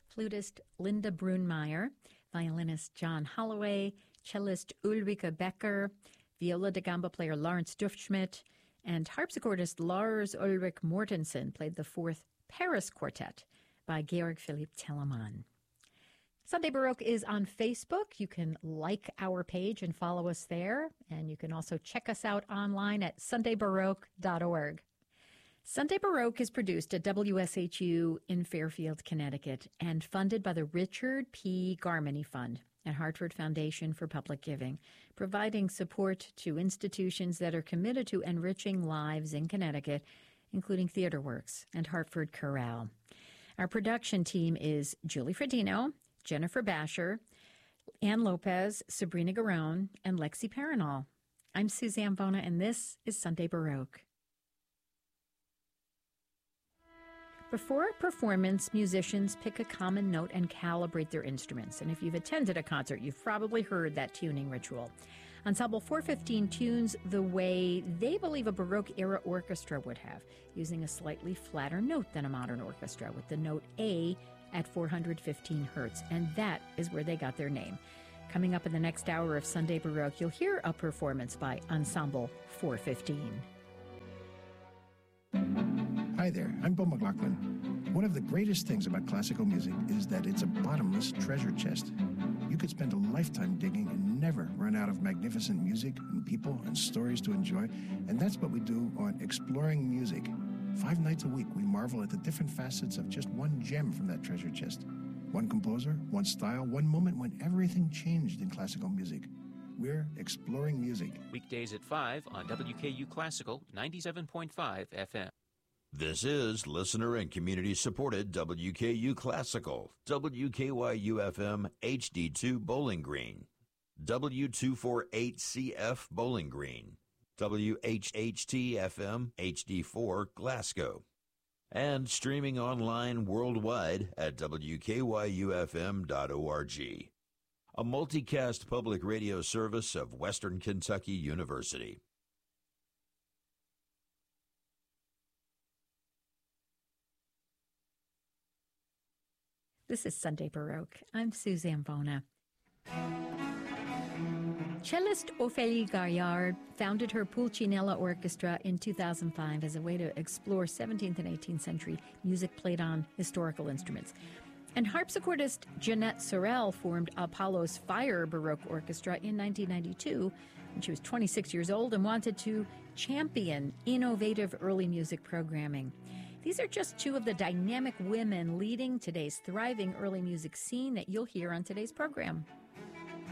flutist Linda Brunmeier, violinist John Holloway, cellist Ulrike Becker, viola da gamba player Lawrence Duftschmidt, and harpsichordist Lars Ulrik Mortensen played the fourth Paris Quartet by Georg Philipp Telemann. Sunday Baroque is on Facebook. You can like our page and follow us there. And you can also check us out online at sundaybaroque.org. Sunday Baroque is produced at WSHU in Fairfield, Connecticut, and funded by the Richard P. Garmany Fund and Hartford Foundation for Public Giving, providing support to institutions that are committed to enriching lives in Connecticut, including TheaterWorks and Hartford Chorale. Our production team is Julie Fredino, Jennifer Basher, Ann Lopez, Sabrina Garone, and Lexi Paranol. I'm Suzanne Bona, and this is Sunday Baroque. Before a performance, musicians pick a common note and calibrate their instruments. And if you've attended a concert, you've probably heard that tuning ritual. Ensemble 415 tunes the way they believe a Baroque-era orchestra would have, using a slightly flatter note than a modern orchestra, with the note A at 415 hertz, and that is where they got their name. Coming up in the next hour of Sunday Baroque, you'll hear a performance by Ensemble 415. Hi there, I'm Bo McLaughlin. One of the greatest things about classical music is that it's a bottomless treasure chest. You could spend a lifetime digging and never run out of magnificent music and people and stories to enjoy, and that's what we do on Exploring Music. 5 nights a week, we marvel at the different facets of just one gem from that treasure chest. One composer, one style, one moment when everything changed in classical music. We're Exploring Music. Weekdays at 5 on WKU Classical 97.5 FM. This is listener and community-supported WKU Classical, WKYU-FM HD2 Bowling Green, W248CF Bowling Green, WHHT-FM HD4 Glasgow, and streaming online worldwide at WKYUFM.org, a multicast public radio service of Western Kentucky University. This is Sunday Baroque. I'm Suzanne Bona. Cellist Ophélie Gaillard founded her Pulcinella Orchestra in 2005 as a way to explore 17th and 18th century music played on historical instruments. And harpsichordist Jeanette Sorel formed Apollo's Fire Baroque Orchestra in 1992 when she was 26 years old and wanted to champion innovative early music programming. These are just two of the dynamic women leading today's thriving early music scene that you'll hear on today's program.